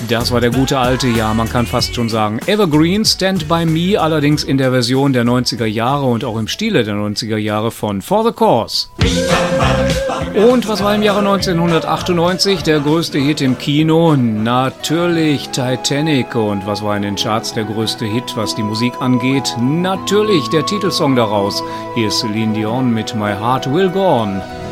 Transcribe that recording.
Das war der gute alte, ja, man kann fast schon sagen, Evergreen, Stand By Me, allerdings in der Version der 90er Jahre und auch im Stile der 90er Jahre von For the Cause. Und was war im Jahre 1998 der größte Hit im Kino? Natürlich Titanic. Und was war in den Charts der größte Hit, was die Musik angeht? Natürlich der Titelsong daraus. Hier ist Celine Dion mit My Heart Will Go On.